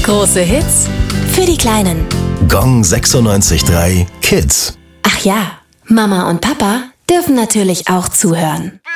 Große Hits für die Kleinen. Gong 96.3 Kids. Ach ja, Mama und Papa dürfen natürlich auch zuhören.